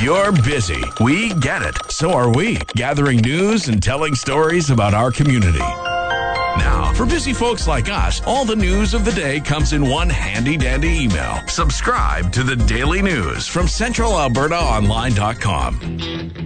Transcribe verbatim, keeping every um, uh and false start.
You're busy. We get it. So are we, gathering news and telling stories about our community. Now, for busy folks like us, all the news of the day comes in one handy-dandy email. Subscribe to the Daily News from Central Alberta Online dot com.